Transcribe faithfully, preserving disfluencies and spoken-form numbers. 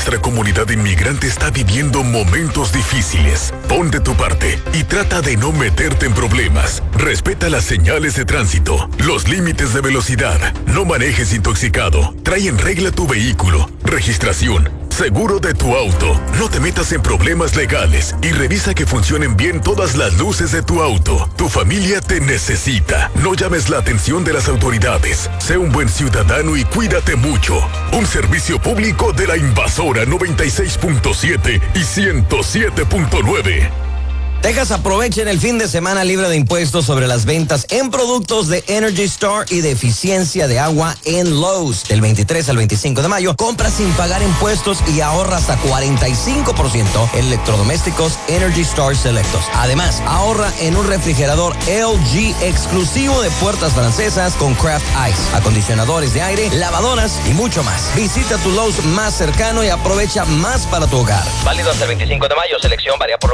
nuestra comunidad inmigrante está viviendo momentos difíciles. Pon de tu parte y trata de no meterte en problemas. Respeta las señales de tránsito, los límites de velocidad. No manejes intoxicado. Trae en regla tu vehículo, registración, seguro de tu auto. No te metas en problemas legales y revisa que funcionen bien todas las luces de tu auto. Tu familia te necesita. No llames la atención de las autoridades. Sé un buen ciudadano y cuídate mucho. Un servicio público de la Invasora noventa y seis punto siete y ciento siete punto nueve. Texas, aprovechen el fin de semana libre de impuestos sobre las ventas en productos de Energy Star y de eficiencia de agua en Lowe's. Del veintitrés al veinticinco de mayo, compra sin pagar impuestos y ahorra hasta cuarenta y cinco por ciento en electrodomésticos Energy Star selectos. Además, ahorra en un refrigerador L G exclusivo de puertas francesas con Craft Ice, acondicionadores de aire, lavadoras y mucho más. Visita tu Lowe's más cercano y aprovecha más para tu hogar. Válido hasta el veinticinco de mayo. Selección varía por